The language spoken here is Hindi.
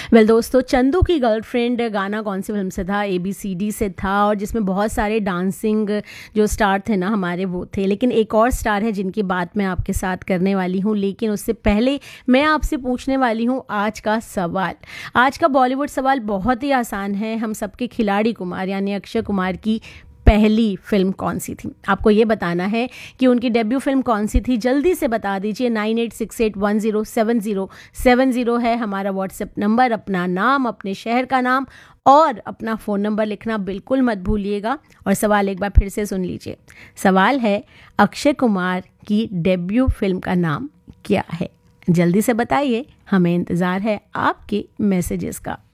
वेल दोस्तों, चंदू की गर्लफ्रेंड गाना कौन सी फिल्म से था? ABCD से था, और जिसमें बहुत सारे डांसिंग जो स्टार थे ना हमारे, वो थे। लेकिन एक और स्टार है जिनकी बात मैं आपके साथ करने वाली हूँ, लेकिन उससे पहले मैं आपसे पूछने वाली हूँ आज का सवाल। आज का बॉलीवुड सवाल बहुत ही आसान है। हम सबके खिलाड़ी कुमार यानी अक्षय कुमार की पहली फिल्म कौन सी थी? आपको ये बताना है कि उनकी डेब्यू फिल्म कौन सी थी। जल्दी से बता दीजिए। 9868107070 है हमारा व्हाट्सएप नंबर। अपना नाम, अपने शहर का नाम और अपना फ़ोन नंबर लिखना बिल्कुल मत भूलिएगा। और सवाल एक बार फिर से सुन लीजिए। सवाल है, अक्षय कुमार की डेब्यू फिल्म का नाम क्या है? जल्दी से बताइए, हमें इंतज़ार है आपके मैसेजेस का।